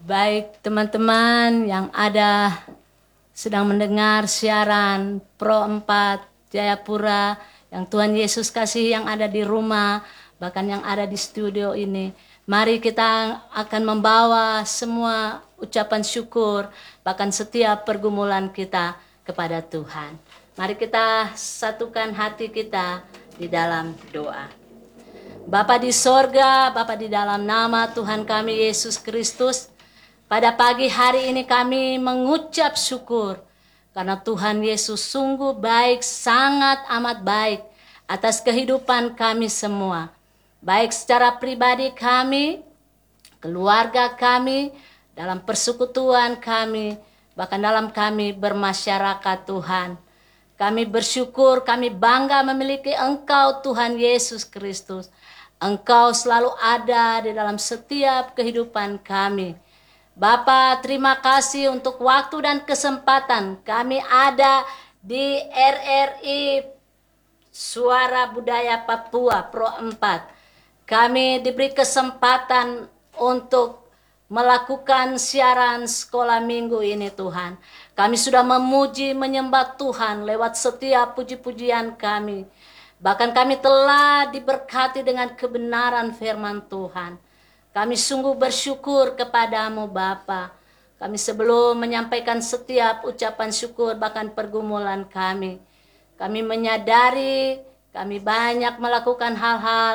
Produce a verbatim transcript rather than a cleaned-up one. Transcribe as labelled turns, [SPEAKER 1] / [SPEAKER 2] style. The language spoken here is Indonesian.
[SPEAKER 1] Baik teman-teman yang ada sedang mendengar siaran Pro empat Jayapura, yang Tuhan Yesus kasih yang ada di rumah, bahkan yang ada di studio ini. Mari kita akan membawa semua ucapan syukur, bahkan setiap pergumulan kita kepada Tuhan. Mari kita satukan hati kita di dalam doa. Bapa di sorga, Bapa di dalam nama Tuhan kami Yesus Kristus, pada pagi hari ini kami mengucap syukur karena Tuhan Yesus sungguh baik, sangat amat baik atas kehidupan kami semua. Baik secara pribadi kami, keluarga kami, dalam persekutuan kami, bahkan dalam kami bermasyarakat Tuhan. Kami bersyukur, kami bangga memiliki Engkau Tuhan Yesus Kristus. Engkau selalu ada di dalam setiap kehidupan kami. Bapa, terima kasih untuk waktu dan kesempatan kami ada di R R I Suara Budaya Papua Pro empat. Kami diberi kesempatan untuk melakukan siaran sekolah minggu ini Tuhan. Kami sudah memuji menyembah Tuhan lewat setiap puji-pujian kami. Bahkan kami telah diberkati dengan kebenaran firman Tuhan. Kami sungguh bersyukur kepadamu Bapa. Kami sebelum menyampaikan setiap ucapan syukur bahkan pergumulan kami. Kami menyadari kami banyak melakukan hal-hal